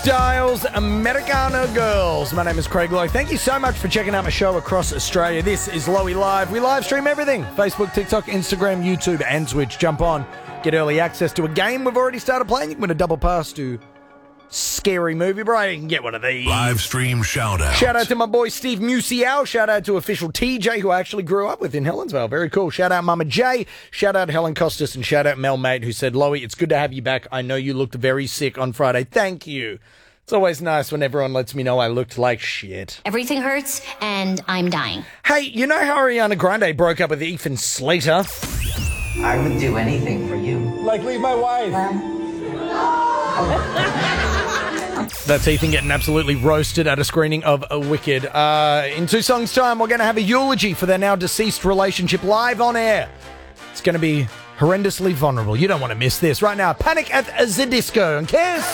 Styles, Americano Girls. My name is Craig Lowe. Thank you so much for checking out my show across Australia. This is Lowy Live. We live stream everything. Facebook, TikTok, Instagram, YouTube, and Twitch. Jump on. Get early access to a game we've already started playing. You can win a double pass to Scary Movie, bro. You can get one of these. Live stream shout out. Shout out to my boy Steve Musial. Shout out to official TJ, who I actually grew up with in Helensvale. Very cool. Shout out Mama J. Shout out Helen Costas. And shout out Mel Mate, who said, Lowy, it's good to have you back. I know you looked very sick on Friday. Thank you. It's always nice when everyone lets me know I looked like shit. Everything hurts, and I'm dying. Hey, you know how Ariana Grande broke up with Ethan Slater? I would do anything for you. Like, leave my wife. That's Ethan getting absolutely roasted at a screening of Wicked. In 2 songs' time, we're going to have a eulogy for their now deceased relationship live on air. It's going to be horrendously vulnerable. You don't want to miss this. Right now, Panic at the Disco. And Kiss!